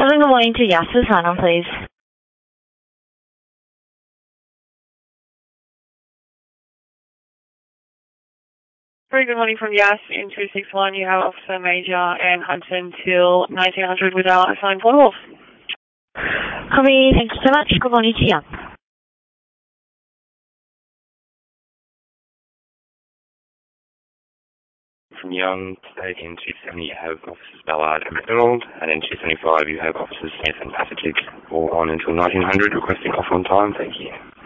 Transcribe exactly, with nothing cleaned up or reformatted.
Hello, good morning to Yasu Sanam, please. Very good morning from Yas in two six one. You have Officer Major and Hudson till nineteen hundred with our assigned portables. Copy, thank you so much. Good morning to Young. From Young, today in two seventy you have Officers Ballard and McDonald, and in two seventy-five you have Officers Smith and Pacific, all on until nineteen hundred, requesting off on time. Thank you.